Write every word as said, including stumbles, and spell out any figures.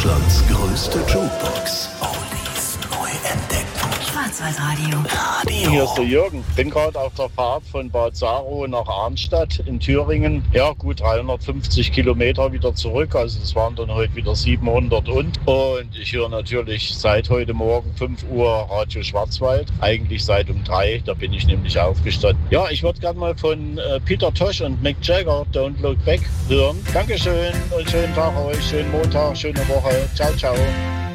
Deutschlands größte Jukebox. Oldies neu entdecken. Schwarzwaldradio. Radio. Hier ist der Jürgen. Bin gerade auf der Fahrt von Bad Saro nach Arnstadt in Thüringen. Ja, gut dreihundertfünfzig Kilometer wieder zurück. Also das waren dann heute wieder siebenhundert und. Und ich höre natürlich seit heute Morgen fünf Uhr Radio Schwarzwald. Eigentlich seit um drei. Da bin ich nämlich aufgestanden. Ja, ich würde gerne mal von äh, Peter Tosh und Mick Jagger Don't Look Back hören. Dankeschön und schönen Tag euch. Schönen Montag, schöne Woche. Ciao, ciao.